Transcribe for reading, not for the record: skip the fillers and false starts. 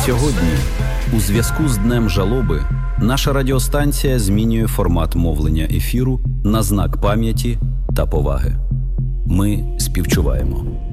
Сьогодні, у зв'язку з Днем жалоби, наша радіостанція змінює формат мовлення ефіру на знак пам'яті та поваги. Ми співчуваємо.